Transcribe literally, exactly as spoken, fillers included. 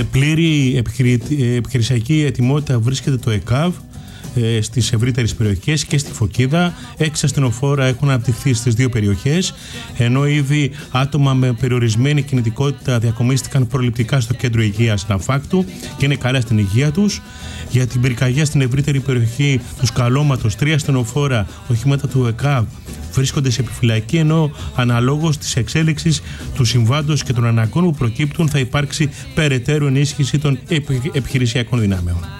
πλήρη επιχειρησιακή ετοιμότητα βρίσκεται το ΕΚΑΒ στις ευρύτερες περιοχές και στη Φωκίδα. Έξι ασθενοφόρα έχουν αναπτυχθεί στις δύο περιοχές, ενώ ήδη άτομα με περιορισμένη κινητικότητα διακομίστηκαν προληπτικά στο κέντρο υγείας Λαμφάκτου και είναι καλά στην υγεία τους. Για την πυρκαγιά στην ευρύτερη περιοχή του Σκαλώματος, τρία ασθενοφόρα οχήματα του ΕΚΑΒ βρίσκονται σε επιφυλακή, ενώ αναλόγως της εξέλιξης του συμβάντος και των αναγκών που προκύπτουν θα υπάρξει περαιτέρω ενίσχυση των επιχειρησιακών δυνάμεων.